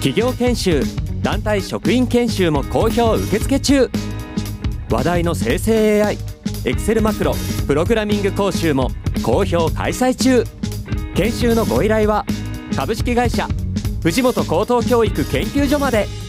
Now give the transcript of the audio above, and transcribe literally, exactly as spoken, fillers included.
企業研修、団体職員研修も好評受付中。話題の生成 エーアイ、Excel マクロ、プログラミング講習も好評開催中。研修のご依頼は株式会社藤本高等教育研究所まで。